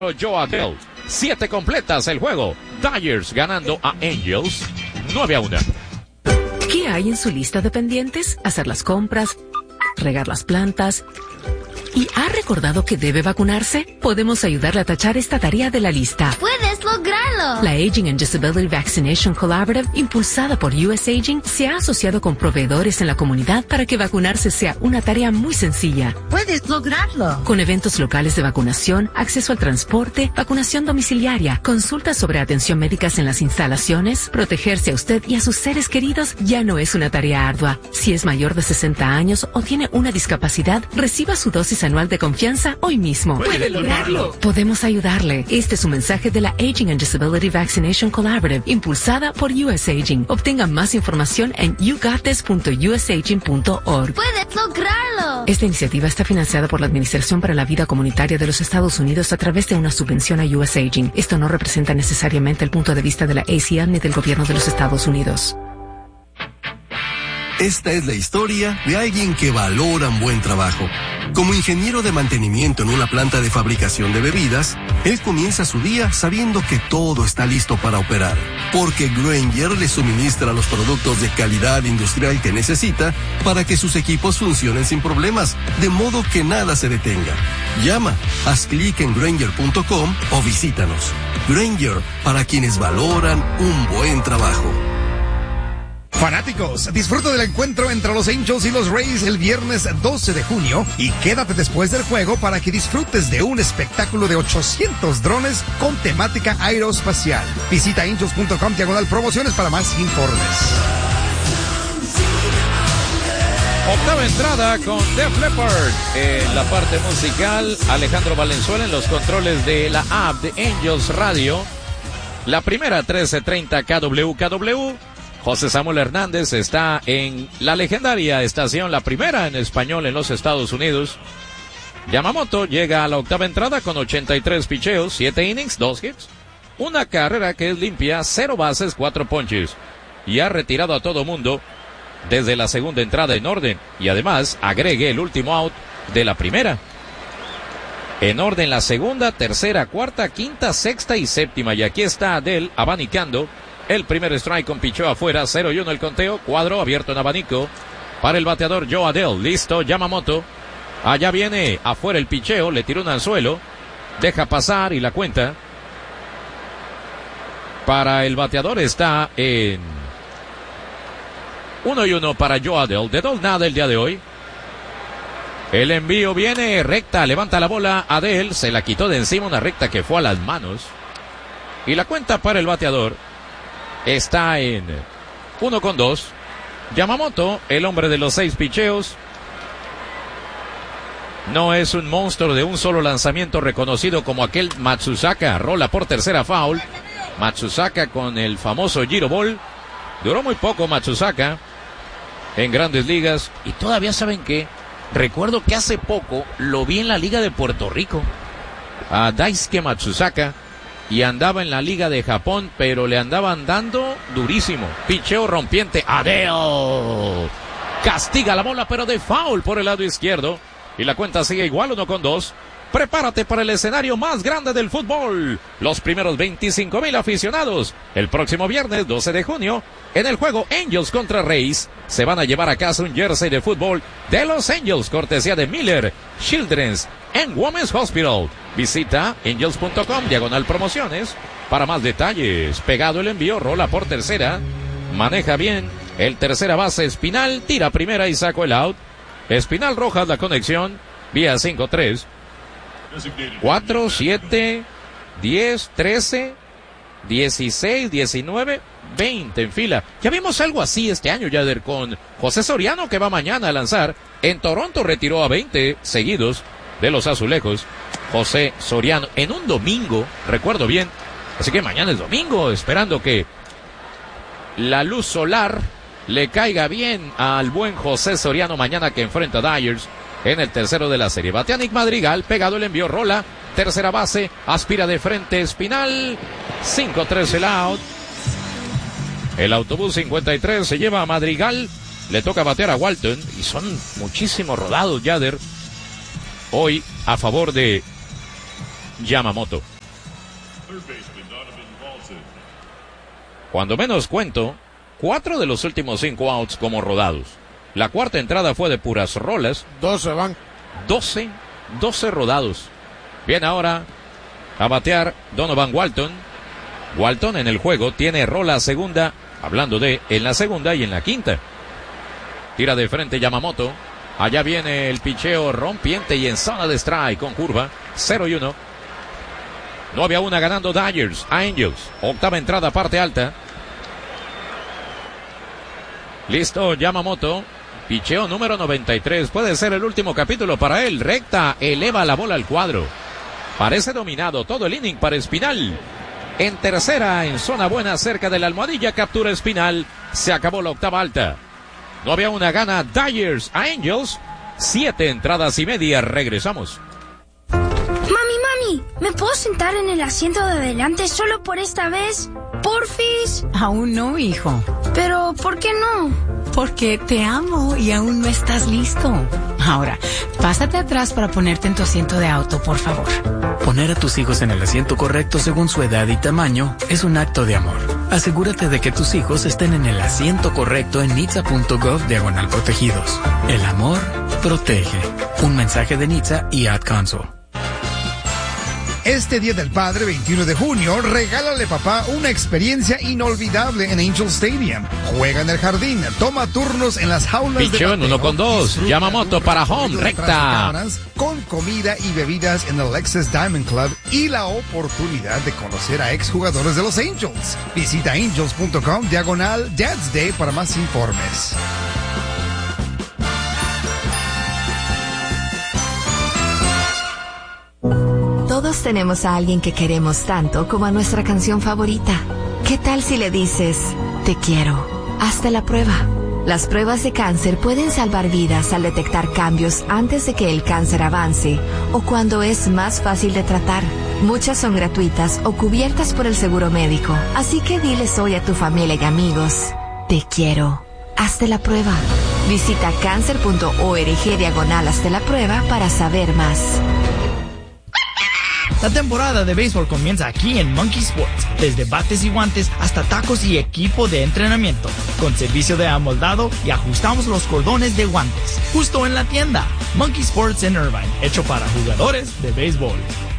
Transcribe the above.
Joe Adell. 7 completas el juego. Dodgers ganando a Angels 9-1. ¿Qué hay en su lista de pendientes? Hacer las compras, regar las plantas. ¿Y ha recordado que debe vacunarse? Podemos ayudarle a tachar esta tarea de la lista. ¡Puedes lograrlo! La Aging and Disability Vaccination Collaborative, impulsada por US Aging, se ha asociado con proveedores en la comunidad para que vacunarse sea una tarea muy sencilla. ¡Puedes lograrlo! Con eventos locales de vacunación, acceso al transporte, vacunación domiciliaria, consultas sobre atención médicas en las instalaciones, protegerse a usted y a sus seres queridos ya no es una tarea ardua. Si es mayor de 60 años o tiene una discapacidad, reciba su dosis anual de confianza hoy mismo. ¡Puede lograrlo! Podemos ayudarle. Este es un mensaje de la Aging and Disability Vaccination Collaborative, impulsada por US Aging. Obtenga más información en yougottes.usaging.org. ¡Puedes lograrlo! Esta iniciativa está financiada por la Administración para la Vida Comunitaria de los Estados Unidos a través de una subvención a US Aging. Esto no representa necesariamente el punto de vista de la ACL ni del gobierno de los Estados Unidos. Esta es la historia de alguien que valora un buen trabajo. Como ingeniero de mantenimiento en una planta de fabricación de bebidas, él comienza su día sabiendo que todo está listo para operar, porque Grainger le suministra los productos de calidad industrial que necesita para que sus equipos funcionen sin problemas, de modo que nada se detenga. Llama, haz clic en Grainger.com o visítanos. Grainger, para quienes valoran un buen trabajo. Fanáticos, disfruta del encuentro entre los Angels y los Rays el viernes 12 de junio y quédate después del juego para que disfrutes de un espectáculo de 800 drones con temática aeroespacial. Visita angels.com/promociones para más informes. Octava entrada con Def Leppard en la parte musical. Alejandro Valenzuela en los controles de la app de Angels Radio. La primera 1330 KWKW. José Samuel Hernández está en la legendaria estación, la primera en español en los Estados Unidos. Yamamoto llega a la octava entrada con 83 picheos, 7 innings, 2 hits, una carrera que es limpia, 0 bases, 4 ponches. Y ha retirado a todo mundo desde la segunda entrada en orden. Y además agregue el último out de la primera. En orden la segunda, tercera, cuarta, quinta, sexta y séptima. Y aquí está Adell abanicando. El primer strike con picheo afuera, 0-1 el conteo, cuadro abierto en abanico para el bateador Joe Adell. Listo, Yamamoto. Allá viene afuera el picheo, le tiró un anzuelo, deja pasar y la cuenta para el bateador está en 1-1 para Joe Adell. De 2 nada el día de hoy. El envío viene recta, levanta la bola Adell, se la quitó de encima, una recta que fue a las manos. Y la cuenta para el bateador está en 1-2. Yamamoto, el hombre de los 6 picheos. No es un monstruo de un solo lanzamiento reconocido como aquel Matsusaka. Rola por tercera, foul. Matsusaka con el famoso Giro Ball. Duró muy poco Matsusaka en Grandes Ligas. Y todavía saben que recuerdo que hace poco lo vi en la Liga de Puerto Rico a Daisuke Matsusaka. Y andaba en la Liga de Japón, pero le andaban dando durísimo. Picheo rompiente. Adell castiga la bola, pero de foul por el lado izquierdo. Y la cuenta sigue igual, 1-2. Prepárate para el escenario más grande del fútbol. Los primeros 25,000 aficionados. El próximo viernes 12 de junio, en el juego Angels contra Rays, se van a llevar a casa un jersey de fútbol de los Angels, cortesía de Miller Children's and Women's Hospital. Visita angels.com/promociones para más detalles. Pegado el envío, rola por tercera. Maneja bien el tercera base Espinal, tira primera y sacó el out. Espinal Rojas la conexión, vía 5-3. 4, 7, 10, 13, 16, 19, 20 en fila. Ya vimos algo así este año, Yader, con José Soriano, que va mañana a lanzar. En Toronto retiró a 20 seguidos de los Azulejos. José Soriano en un domingo, recuerdo bien. Así que mañana es domingo, esperando que la luz solar le caiga bien al buen José Soriano mañana que enfrenta a Dodgers en el tercero de la serie. Batea Nick Madrigal, pegado el envío, rola, tercera base, aspira de frente Espinal, 5-3 el out. El autobús 53 se lleva a Madrigal, le toca batear a Walton, y son muchísimos rodados, Yader, hoy a favor de Yamamoto. Cuando menos cuento, 4 de los últimos 5 outs como rodados. La cuarta entrada fue de puras rolas. 12 van. 12 rodados. Bien, ahora a batear Donovan Walton. Walton en el juego tiene rola segunda, hablando de en la segunda y en la quinta. Tira de frente Yamamoto. Allá viene el picheo rompiente y en zona de strike con curva. 0-1. 9-1 ganando Dodgers a Angels. Octava entrada, parte alta. Listo, Yamamoto. Picheo número 93. Puede ser el último capítulo para él. Recta, eleva la bola al cuadro. Parece dominado todo el inning para Espinal. En tercera, en zona buena, cerca de la almohadilla, captura Espinal. Se acabó la octava alta. 9-1 gana Dodgers a Angels. 7 entradas y media. Regresamos. Mami, ¿me puedo sentar en el asiento de adelante solo por esta vez? ¿Porfis? Aún no, hijo. Pero, ¿por qué no? Porque te amo y aún no estás listo. Ahora, pásate atrás para ponerte en tu asiento de auto, por favor. Poner a tus hijos en el asiento correcto según su edad y tamaño es un acto de amor. Asegúrate de que tus hijos estén en el asiento correcto en nitsa.gov/protegidos. El amor protege. Un mensaje de Nitsa y Ad Council. Este Día del Padre, 21 de junio, regálale papá una experiencia inolvidable en Angel Stadium. Juega en el jardín, toma turnos en las jaulas Pichón, de bateo, 1-2, Yamamoto para home, recta. Con comida y bebidas en el Lexus Diamond Club y la oportunidad de conocer a exjugadores de los Angels. Visita angels.com/Dad's Day para más informes. Todos tenemos a alguien que queremos tanto como a nuestra canción favorita. ¿Qué tal si le dices, te quiero? Hazte la prueba. Las pruebas de cáncer pueden salvar vidas al detectar cambios antes de que el cáncer avance o cuando es más fácil de tratar. Muchas son gratuitas o cubiertas por el seguro médico. Así que diles hoy a tu familia y amigos, te quiero. Hazte la prueba. Visita cancer.org/hazte la prueba para saber más. La temporada de béisbol comienza aquí en Monkey Sports, desde bates y guantes hasta tacos y equipo de entrenamiento, con servicio de amoldado y ajustamos los cordones de guantes, justo en la tienda. Monkey Sports en Irvine, hecho para jugadores de béisbol.